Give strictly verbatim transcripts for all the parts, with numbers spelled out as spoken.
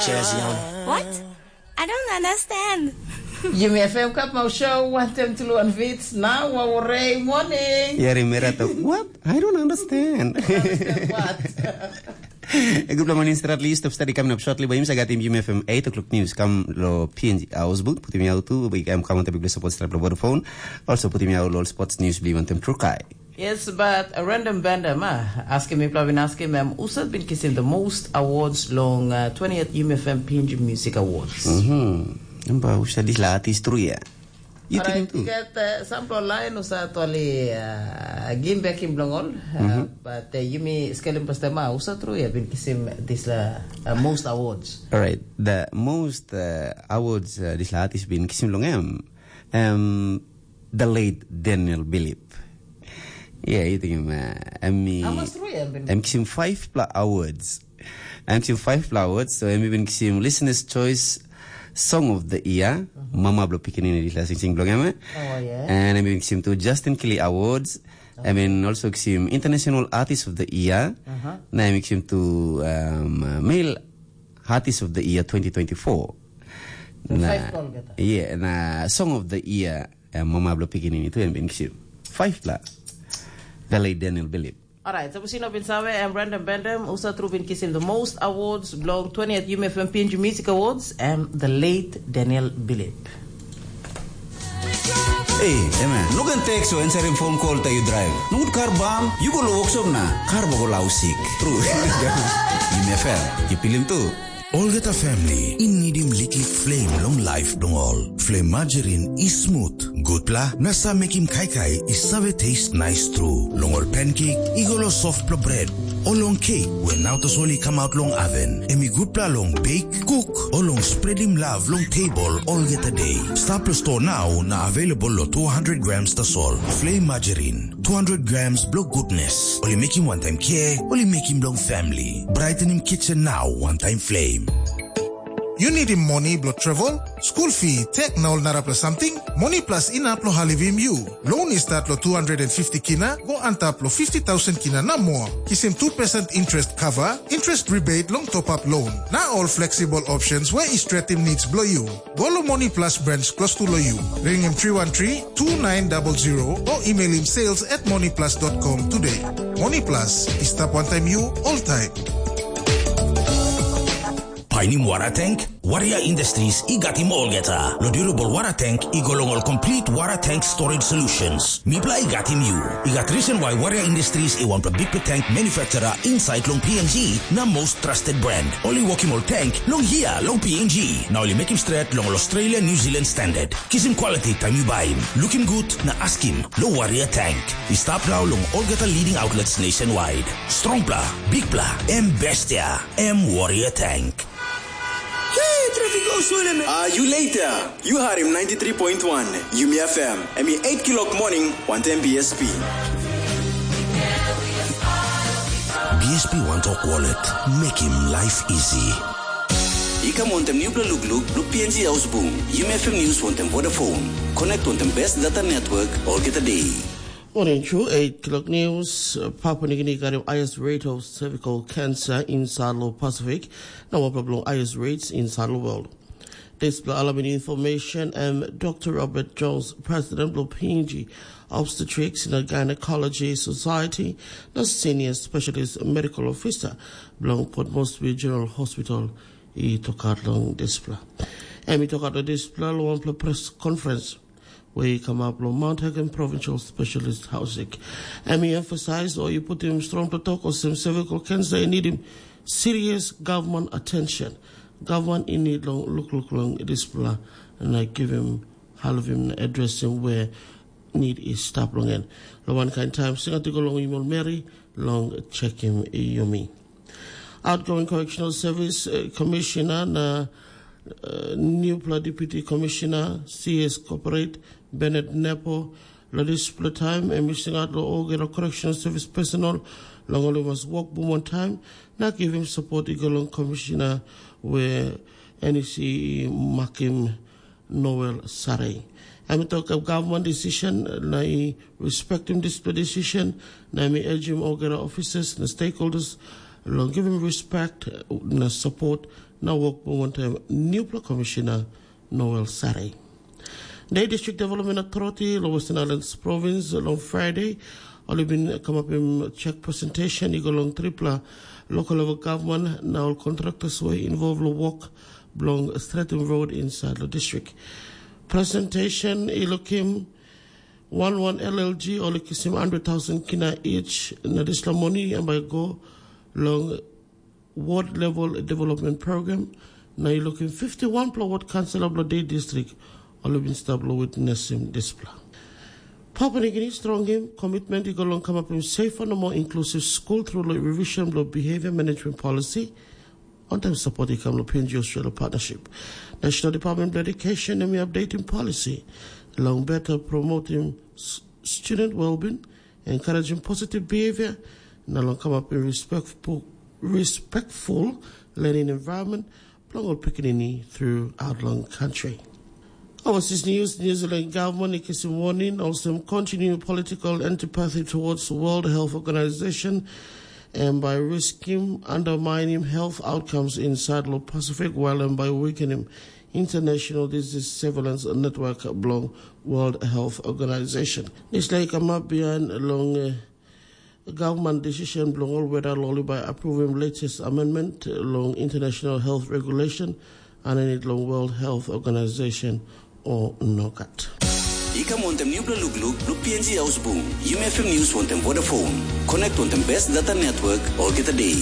Jazzy on it. What? I don't understand. Jimmy F M Cup Mau Show, one time to one Vits, now our Ray morning. Yari Merata, what? I don't understand. Understand what? Good morning, at least of study coming up shortly. But I got him Jimmy F M eight o'clock news. Come lo P N G Ausboot, put me out too. We am coming to be support strap Vodafone. Also put me out all sports news. Believe on them Trukai. Yes, but a random bender, ma, asking me, probably asking me, Usad been kissing the most awards long uh, twentieth U M F M P N G Music Awards. Mm-hmm. Ba, usad di lahat history, ah. You Alright, think too? Ikat, uh, sample line, usad toli, uh, Gimbeck in Blongol, uh, but uh, you may scaling pasta ma, usad true, been kissing this uh, uh, most awards. Alright, the most uh, awards uh, this lahat is been kissing long um, the late Daniel Bilip. Yeah, you think uh, I'm I'm kissing five pla awards. I'm kissing five pla awards, so I'm even kissing Listener's Choice Song of the Year. Mm-hmm. Mama blo picking in this last sing blog, oh yeah. And I'm even kissing two Justin Kelly Awards. Okay. I mean also kissing International Artist of the Year. Uh-huh. Now I'm kissing two um, uh, Male Artist of the Year twenty twenty-four. So na, five call kita. Yeah, na Song of the Year. Uh, Mama blo picking in it, I'm kissing five pla. The late Daniel Bilip. Alright, so sino pinsabi and Brandon Bendem, usa true been kissing the most awards, blog twentieth U M F M P N G Music Awards, and the late Daniel Bilip. Hey, Emma, look and text you answering phone call that you drive. No car bomb, you go to workshop na. Car ba ko lausik. True. U M F M, you pilih tu. All get a family in needim liquid flame long life dong all. Flame margarine is smooth. Good pla, nasa make him kai kai is save taste nice true. Long all pancake, igolo soft pla bread. Or long cake when now to solely come out long oven. Emi good pla long bake, cook. Or long spread him love long table all get a day. Stop the store now na available lo two hundred grams to sol. Flame margarine, two hundred grams block goodness. Only make him one time care, only make him long family. Brighten him kitchen now one time flame. You need him money blood travel? School fee, tech now nara plus something? Money plus inap lo halivim you. Loan is that lo two hundred fifty kina, go antap lo fifty thousand kina na more. Kisim two percent interest cover, interest rebate long top up loan. Na all flexible options where is him needs blow you. Go lo Money Plus branch close to lo you. Ring him three one three, two nine zero zero or email him sales at money plus dot com today. Money Plus is tap one time you, all time. Painim water tank, Warrior Industries, igatim olgeta. Lo durable water tank, igolong all complete water tank storage solutions. Mipla igatim you. Igat reason why Warrior Industries i want a big tank manufacturer inside long P N G, na most trusted brand. Only walking all tank, long here, long P N G. Now only make him straight long Australia, New Zealand standard. Kiss him quality time you buy him. Look him good, na ask him, lo Warrior tank. I stop now long olgeta leading outlets nationwide. Strong pla, big pla, M bestia, M Warrior tank. Ah, uh, you later. You had him ninety-three point one. Yumi F M. I mean eight o'clock morning, one ten B S P. B S P One Talk Wallet. Make him life easy. Ika want them new look look look P N G House Boom. Yumi F M News want them Vodafone. Connect on them best data network all get a day. Morning, true. eight o'clock news. Uh, Papua New Guinea got the highest rate of cervical cancer in South Pacific. Now, what problem highest rates in South world. This alarming information. Um, Doctor Robert Jones, President of P N G Obstetrics and Gynecology Society, the senior specialist medical officer, belong Port Moresby General Hospital. He took out long display. And he took out the display long press conference. Where he come up from Mount Hagen Provincial Specialist Housing. And he emphasized, or you put him strong to talk on some cervical cancer, you need him serious government attention. Government in need long look look long display and I give him half of him address him where need is stop long and the one kind time sing to go long email Mary long check him yumi. Outgoing Correctional Service uh, Commissioner na uh, new Deputy Commissioner C S Corporate Bennett Nepo, la display time, and missing out the all get a correctional service personnel, long only must walk boom one time, not give him support, Igolong Commissioner, where N E C Makim Noel Saray. I'm talking of government decision, I respect him display decision, I may urge him all get officers and stakeholders, long give him respect, and support, Now work one time Nupla Commissioner Noel Sari. The District Development Authority, the Western Islands Province, on Friday, only been come up in check presentation. You go along tripla local level government now contractors were involved in work along Stratton Road inside the district. Presentation ilokim one one L L G only kisim hundred thousand kina each na disla money and by go long ward level development program. Now you looking fifty-one pla ward council of the district only been stable with Nessim display. Papua New Guinea strong game commitment to go along come up with safer and more inclusive school through the revision of behavior management policy. On time support the P N G Australia partnership. National Department of Education and we updating policy along better promoting student well-being, encouraging positive behavior, and along come up with respectful, respectful learning environment, along picking throughout long country. Overseas news, New Zealand government is warning also continue political antipathy towards the World Health Organization and by risking undermining health outcomes inside the Pacific while and by weakening international disease surveillance network along World Health Organization. This like come up behind along uh, government decision along all weather lolly by approving latest amendment along international health regulation and in it along World Health Organization or NOGAT. Ika montem Nupla Luglug, Lu P N G Ausbung, U M F M News wontem Vodafone. Connect wontem best data network all get a day.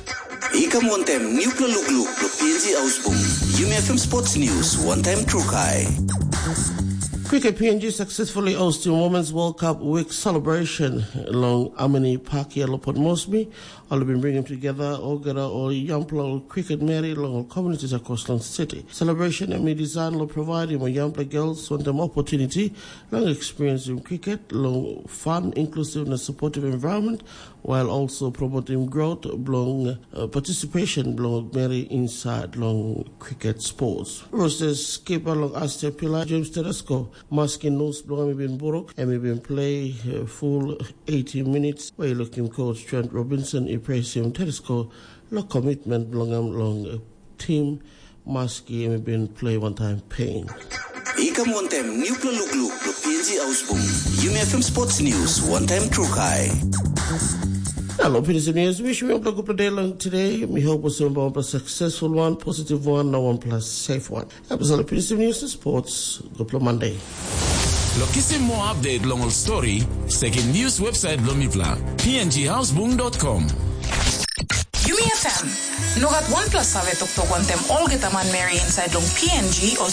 Ika montem Nupla Luglug, Lu P N G Ausbung, U M F M Sports News, one time Trukai. Cricket P N G successfully hosting Women's World Cup Week celebration along Amini Park here at Port Moresby. All have been bringing together Ogara or Yampla cricket Mary along communities across the city. Celebration and design will provide him Yampla girls with them opportunity, long experience in cricket, long fun, inclusive and supportive environment, while also promoting growth, long uh, participation, long Mary inside long cricket sports. Roosters skipper long Astor Pilar, James Tedesco, masking nose blowing been Buruk, and we've been play uh, full eighty minutes. Where looking coach Trent Robinson, Ipresium Tedesco, long commitment, long long uh, team, masking and we've been play one time pain. Ika montem Nupla Luglug, Lu P N G Ausbung, U M F M Sports News, one time Trukai. Hello, Peter News. Wish me a good day long today. We hope we'll soon have a successful one, positive one, no one plus safe one. Episode of Peter News and Sports. Good Monday. Lokisi more update long old story. Second news website Lomipla. P N G houseboom dot com. U M F M. Nogat one plus save tok tok one tem all get a man Mary inside long P N G or